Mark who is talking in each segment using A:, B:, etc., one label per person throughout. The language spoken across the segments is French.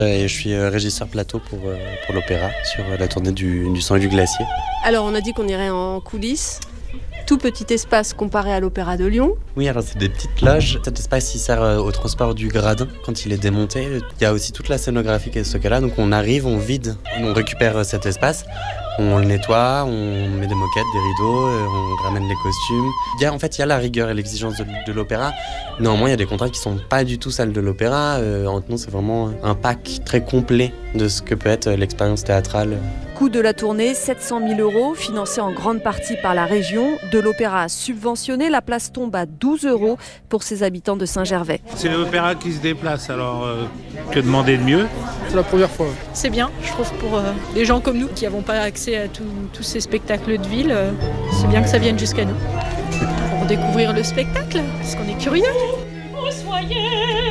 A: Et je suis régisseur plateau pour l'opéra sur la tournée du Sang et du Glacier.
B: Alors on a dit qu'on irait en coulisses. Tout petit espace comparé à l'Opéra de Lyon.
A: Oui, alors c'est des petites loges. Cet espace, il sert au transport du gradin quand il est démonté. Il y a aussi toute la scénographie qui est stockée là. Donc on arrive, on vide, on récupère cet espace, on le nettoie, on met des moquettes, des rideaux, on ramène les costumes. Il y a la rigueur et l'exigence de l'opéra. Néanmoins, il y a des contrats qui sont pas du tout celles de l'opéra. En nous, c'est vraiment un pack très complet de ce que peut être l'expérience théâtrale.
C: Coût de la tournée, 700 000 €, financé en grande partie par la région. De l'opéra subventionné, la place tombe à 12 € pour ses habitants de Saint-Gervais.
D: C'est l'opéra qui se déplace, alors que demander de mieux ?
E: C'est la première fois.
F: C'est bien, je trouve, pour des gens comme nous qui n'avons pas accès à tous ces spectacles de ville. C'est bien que ça vienne jusqu'à nous. Pour découvrir le spectacle, parce qu'on est curieux.
G: Vous soyez,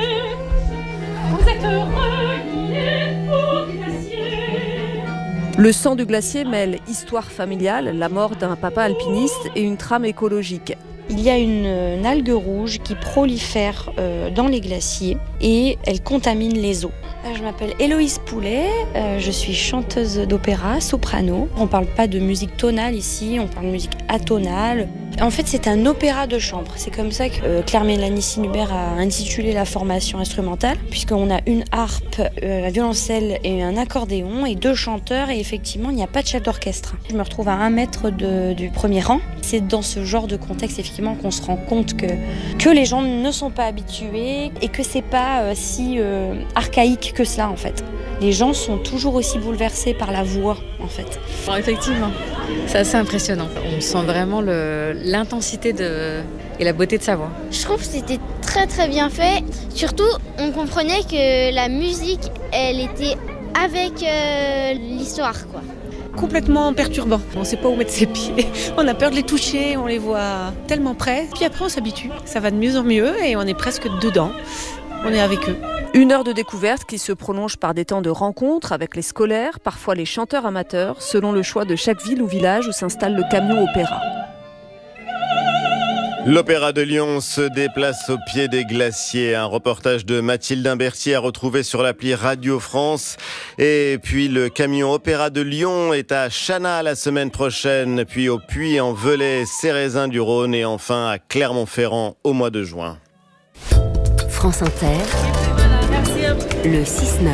G: vous êtes heureux, il est au glacier.
C: Le Sang du Glacier mêle histoire familiale, la mort d'un papa alpiniste et une trame écologique.
H: Il y a une algue rouge qui prolifère dans les glaciers et elle contamine les eaux. Je m'appelle Héloïse Poulet, je suis chanteuse d'opéra, soprano. On ne parle pas de musique tonale ici, on parle de musique atonale. En fait, c'est un opéra de chambre. C'est comme ça que Claire-Mélanie Sinubert a intitulé la formation instrumentale, puisqu'on a une harpe, un violoncelle et un accordéon et 2 chanteurs. Et effectivement, il n'y a pas de chef d'orchestre. Je me retrouve à 1 mètre du premier rang. C'est dans ce genre de contexte, effectivement, qu'on se rend compte que les gens ne sont pas habitués et que c'est pas si archaïque que cela, en fait. Les gens sont toujours aussi bouleversés par la voix, en fait.
F: Alors, effectivement, c'est assez impressionnant. On sent vraiment l'intensité et la beauté de sa voix.
I: Je trouve que c'était très très bien fait. Surtout, on comprenait que la musique, elle était avec l'histoire, quoi.
J: Complètement perturbant. On ne sait pas où mettre ses pieds. On a peur de les toucher, on les voit tellement près. Puis après, on s'habitue. Ça va de mieux en mieux et on est presque dedans. On est avec eux.
C: 1 heure de découverte qui se prolonge par des temps de rencontres avec les scolaires, parfois les chanteurs amateurs, selon le choix de chaque ville ou village où s'installe le camion opéra.
K: L'Opéra de Lyon se déplace au pied des glaciers. Un reportage de Mathilde Imbertier à retrouver sur l'appli Radio France. Et puis le camion Opéra de Lyon est à Chana la semaine prochaine, puis au Puy-en-Velay, Cérézin-du-Rhône et enfin à Clermont-Ferrand au mois de juin.
L: France Inter, le 6-9.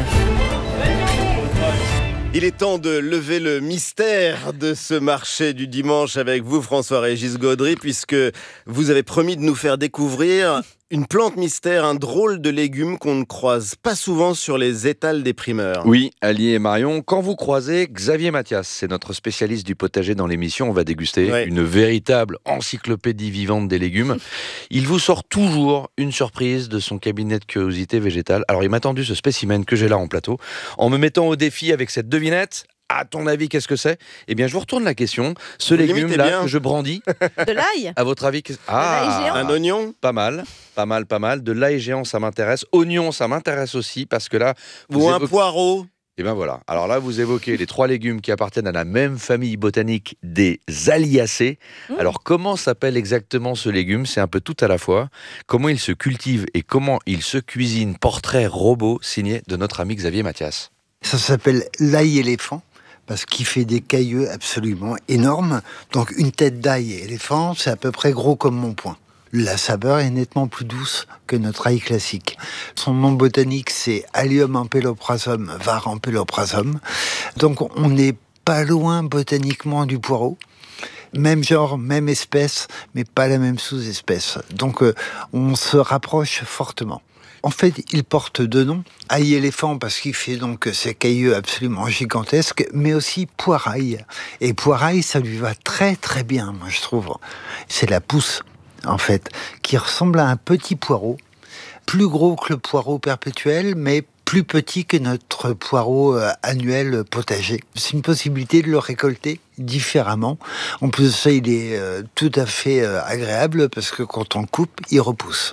K: Il est temps de lever le mystère de ce marché du dimanche avec vous, François-Régis Gaudry, puisque vous avez promis de nous faire découvrir une plante mystère, un drôle de légume qu'on ne croise pas souvent sur les étals des primeurs.
M: Oui, Ali et Marion, quand vous croisez Xavier Mathias, c'est notre spécialiste du potager dans l'émission, on va déguster une véritable encyclopédie vivante des légumes. Il vous sort toujours une surprise de son cabinet de curiosité végétale. Alors il m'a tendu ce spécimen que j'ai là en plateau, en me mettant au défi avec cette devinette. À ton avis, qu'est-ce que c'est ? Eh bien, je vous retourne la question. Ce légume-là que je brandis.
J: De l'ail ?
M: À votre avis,
K: un oignon ?
M: Pas mal. De l'ail géant, ça m'intéresse. Oignon, ça m'intéresse aussi parce que là...
K: Ou un poireau ?
M: Et bien voilà. Alors là, vous évoquez les 3 légumes qui appartiennent à la même famille botanique des Alliacées. Alors, comment s'appelle exactement ce légume ? C'est un peu tout à la fois. Comment il se cultive et comment il se cuisine ? Portrait robot signé de notre ami Xavier Mathias.
N: Ça s'appelle l'ail éléphant, parce qu'il fait des cailleux absolument énormes. Donc une tête d'ail éléphant, c'est à peu près gros comme mon poing. La saveur est nettement plus douce que notre ail classique. Son nom botanique, c'est Allium ampeloprasum var. Ampeloprasum. Donc on n'est pas loin botaniquement du poireau. Même genre, même espèce, mais pas la même sous-espèce. Donc on se rapproche fortement. En fait, il porte 2 noms. Ail éléphant parce qu'il fait donc ces cailleux absolument gigantesques, mais aussi poirail. Et poirail, ça lui va très très bien, moi je trouve. C'est la pousse, en fait, qui ressemble à un petit poireau, plus gros que le poireau perpétuel, mais plus petit que notre poireau annuel potager. C'est une possibilité de le récolter différemment. En plus de ça, il est tout à fait agréable parce que quand on coupe, il repousse.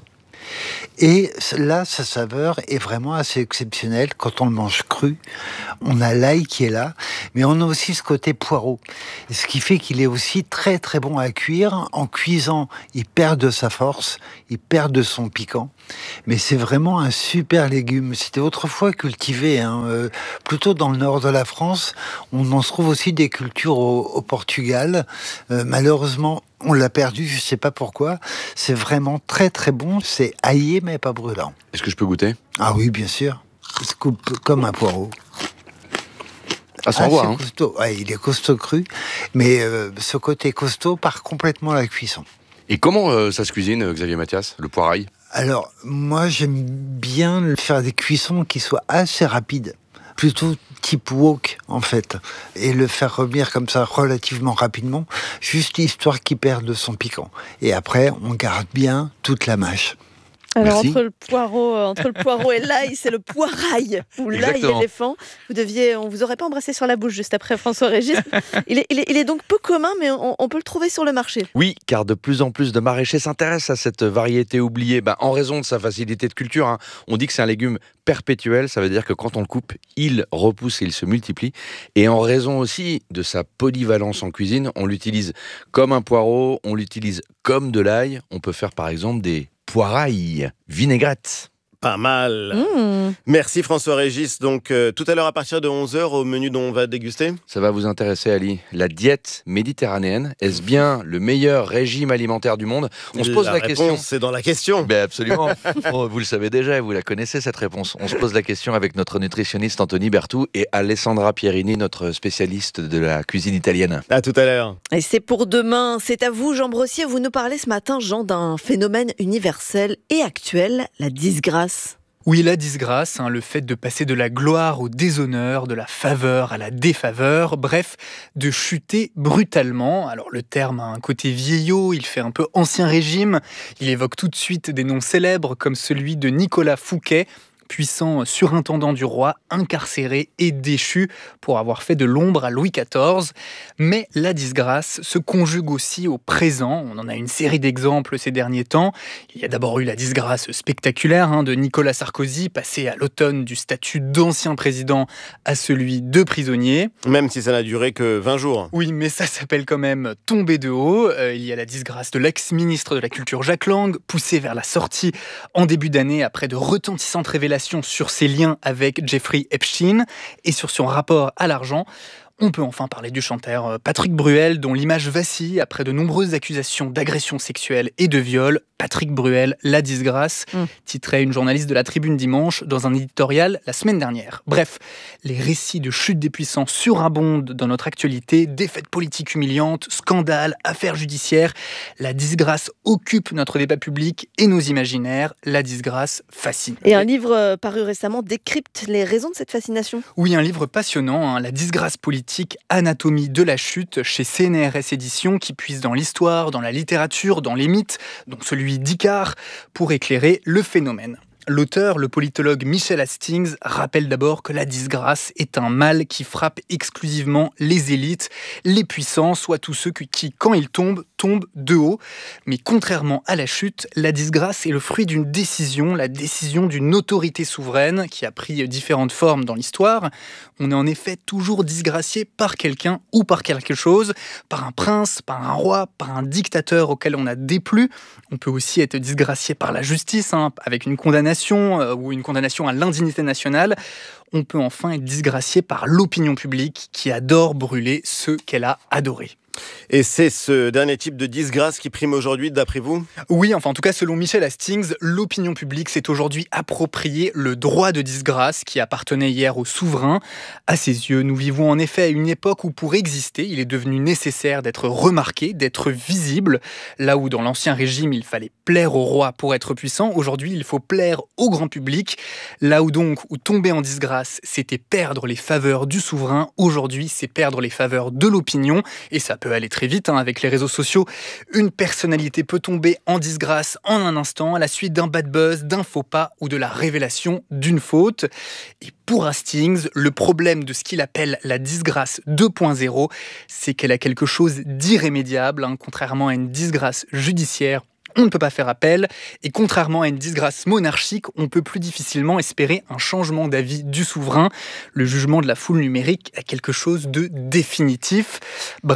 N: Et là, sa saveur est vraiment assez exceptionnelle. Quand on le mange cru, on a l'ail qui est là, mais on a aussi ce côté poireau. Et ce qui fait qu'il est aussi très très bon à cuire. En cuisant, il perd de sa force, il perd de son piquant. Mais c'est vraiment un super légume. C'était autrefois cultivé, plutôt dans le nord de la France. On en trouve aussi des cultures au Portugal. Malheureusement, on l'a perdu, je ne sais pas pourquoi. C'est vraiment très très bon. C'est aillé mais pas brûlant.
M: Est-ce que je peux goûter ?
N: Ah oui, bien sûr. Il se coupe comme un poireau.
M: Ah, ça envoie, hein.
N: Costaud. Ouais, il est costaud cru, mais ce côté costaud part complètement la cuisson.
M: Et comment ça se cuisine, Xavier Mathias, le poirail ?
N: Alors, moi, j'aime bien faire des cuissons qui soient assez rapides. Plutôt type wok, en fait. Et le faire revenir comme ça relativement rapidement, juste histoire qu'il perde de son piquant. Et après, on garde bien toute la mâche.
C: Alors,
M: Merci.
C: entre le poireau et l'ail, c'est le poirail ou l'ail
M: Exactement.
C: éléphant. On vous aurait pas embrassé sur la bouche juste après François-Régis. Il est donc peu commun, mais on peut le trouver sur le marché.
M: Oui, car de plus en plus de maraîchers s'intéressent à cette variété oubliée, en raison de sa facilité de culture. Hein. On dit que c'est un légume perpétuel, ça veut dire que quand on le coupe, il repousse et il se multiplie. Et en raison aussi de sa polyvalence en cuisine, on l'utilise comme un poireau, on l'utilise comme de l'ail. On peut faire par exemple des poirailles vinaigrettes.
K: Pas mal. Merci François-Régis. Donc tout à l'heure à partir de 11h au menu dont on va déguster.
M: Ça va vous intéresser, Ali. La diète méditerranéenne, est-ce bien le meilleur régime alimentaire du monde ? On se pose la question.
K: C'est dans la question.
M: Absolument. Vous le savez déjà, vous la connaissez cette réponse. On se pose la question avec notre nutritionniste Anthony Berthoud et Alessandra Pierini, notre spécialiste de la cuisine italienne.
K: À tout à l'heure.
C: Et c'est pour demain. C'est à vous, Jean Brossier. Vous nous parlez ce matin, Jean, d'un phénomène universel et actuel, la disgrâce.
E: Oui, la disgrâce, le fait de passer de la gloire au déshonneur, de la faveur à la défaveur, bref, de chuter brutalement. Alors le terme a un côté vieillot, il fait un peu ancien régime, il évoque tout de suite des noms célèbres comme celui de Nicolas Fouquet, puissant surintendant du roi, incarcéré et déchu pour avoir fait de l'ombre à Louis XIV. Mais la disgrâce se conjugue aussi au présent. On en a une série d'exemples ces derniers temps. Il y a d'abord eu la disgrâce spectaculaire de Nicolas Sarkozy, passé à l'automne du statut d'ancien président à celui de prisonnier.
K: Même si ça n'a duré que 20 jours.
E: Oui, mais ça s'appelle quand même tomber de haut. Il y a la disgrâce de l'ex-ministre de la Culture Jacques Lang, poussé vers la sortie en début d'année après de retentissantes révélations sur ses liens avec Jeffrey Epstein et sur son rapport à l'argent. On peut enfin parler du chanteur Patrick Bruel, dont l'image vacille après de nombreuses accusations d'agression sexuelle et de viol. Patrick Bruel, la disgrâce, titrait une journaliste de la Tribune dimanche dans un éditorial la semaine dernière. Bref, les récits de chute des puissants surabondent dans notre actualité, défaites politiques humiliantes, scandales, affaires judiciaires. La disgrâce occupe notre débat public et nos imaginaires. La disgrâce fascine.
C: Et un livre paru récemment décrypte les raisons de cette fascination.
E: Oui, un livre passionnant, La disgrâce politique, anatomie de la chute, chez CNRS Éditions, qui puise dans l'histoire, dans la littérature, dans les mythes, dont celui d'Icare, pour éclairer le phénomène. L'auteur, le politologue Michel Hastings, rappelle d'abord que la disgrâce est un mal qui frappe exclusivement les élites, les puissants, soit tous ceux qui, quand ils tombent de haut. Mais contrairement à la chute, la disgrâce est le fruit d'une décision, la décision d'une autorité souveraine qui a pris différentes formes dans l'histoire. On est en effet toujours disgracié par quelqu'un ou par quelque chose, par un prince, par un roi, par un dictateur auquel on a déplu. On peut aussi être disgracié par la justice, avec une condamnation ou une condamnation à l'indignité nationale. On peut enfin être disgracié par l'opinion publique qui adore brûler ceux qu'elle a adorés.
K: Et c'est ce dernier type de disgrâce qui prime aujourd'hui, d'après vous ?
E: Oui, en tout cas, selon Michel Hastings, l'opinion publique s'est aujourd'hui approprié le droit de disgrâce qui appartenait hier aux souverains. À ses yeux, nous vivons en effet à une époque où, pour exister, il est devenu nécessaire d'être remarqué, d'être visible. Là où, dans l'Ancien Régime, il fallait plaire au roi pour être puissant, aujourd'hui, il faut plaire au grand public. Là où tomber en disgrâce, c'était perdre les faveurs du souverain, aujourd'hui, c'est perdre les faveurs de l'opinion. Et ça peut aller très vite avec les réseaux sociaux. Une personnalité peut tomber en disgrâce en un instant à la suite d'un bad buzz, d'un faux pas ou de la révélation d'une faute. Et pour Hastings, le problème de ce qu'il appelle la disgrâce 2.0, c'est qu'elle a quelque chose d'irrémédiable, contrairement à une disgrâce judiciaire. On ne peut pas faire appel, et contrairement à une disgrâce monarchique, on peut plus difficilement espérer un changement d'avis du souverain. Le jugement de la foule numérique a quelque chose de définitif. Bref,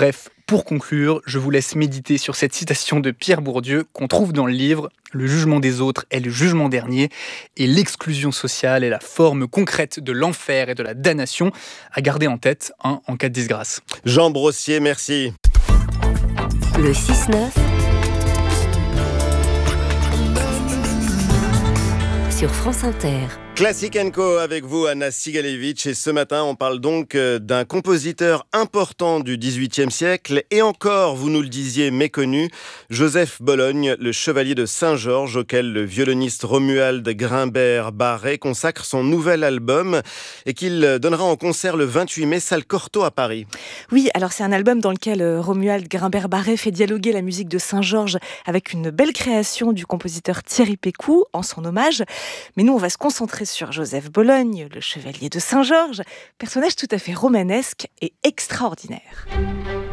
E: Pour conclure, je vous laisse méditer sur cette citation de Pierre Bourdieu qu'on trouve dans le livre « Le jugement des autres est le jugement dernier et l'exclusion sociale est la forme concrète de l'enfer et de la damnation à garder en tête en cas de disgrâce. »
K: Jean Brossier, merci.
L: Le 6-9 sur France Inter.
K: Classic & Co avec vous, Anna Sigalevitch. Et ce matin, on parle donc d'un compositeur important du XVIIIe siècle. Et encore, vous nous le disiez, méconnu, Joseph Bologne, le chevalier de Saint-Georges, auquel le violoniste Romuald Grimbert-Barré consacre son nouvel album et qu'il donnera en concert le 28 mai, salle Cortot à Paris.
O: Oui, alors c'est un album dans lequel Romuald Grimbert-Barré fait dialoguer la musique de Saint-Georges avec une belle création du compositeur Thierry Pécou en son hommage. Mais nous, on va se concentrer sur Joseph Bologne, le chevalier de Saint-Georges, personnage tout à fait romanesque et extraordinaire.